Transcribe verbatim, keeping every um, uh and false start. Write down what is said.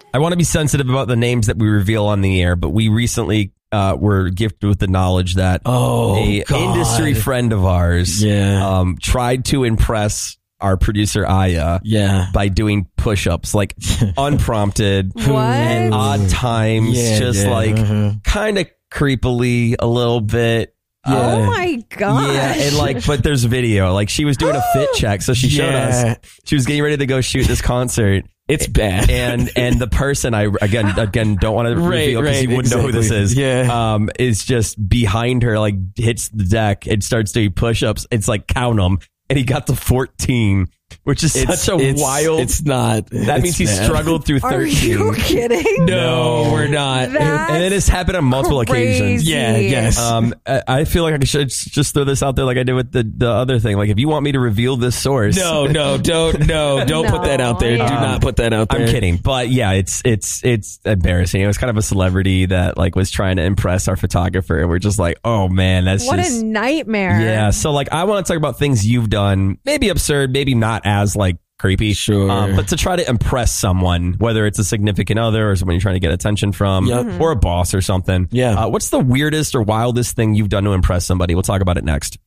I want to be sensitive about the names that we reveal on the air, but we recently uh, were gifted with the knowledge that oh, a God. industry friend of ours yeah. um, tried to impress our producer Aya yeah. by doing push-ups, like unprompted What? and odd times, Yeah, just yeah, like uh-huh. kind of creepily a little bit. Oh Uh, my god! Yeah, and like, but there's video. Like, she was doing a fit check, so she showed Yeah. us she was getting ready to go shoot this concert. It's bad. and and the person I again again don't want to Right, reveal because right, you wouldn't know who this exactly. is. Yeah. um, is just behind her, like hits the deck and starts doing push-ups. It's like count them, and he got to fourteen. Which is It's, such a it's, wild. It's not. That it's means he bad. struggled through Are thirteen. you kidding? No, we're not. That's And then it's happened on multiple crazy. occasions. Yeah, yes. Um, I I feel like I should just throw this out there, like I did with the, the other thing. Like, if you want me to reveal this source, No, no, don't, no, don't put that out there. Do No. not put that out there. I'm kidding, but yeah, it's it's it's embarrassing. It was kind of a celebrity that like was trying to impress our photographer, and we're just like, oh man, that's What just a nightmare. yeah. So like, I want to talk about things you've done, maybe absurd, maybe not as like creepy, Sure. um, but to try to impress someone, whether it's a significant other or someone you're trying to get attention from, Yep. or a boss or something. Yeah. Uh, what's the weirdest or wildest thing you've done to impress somebody? We'll talk about it next.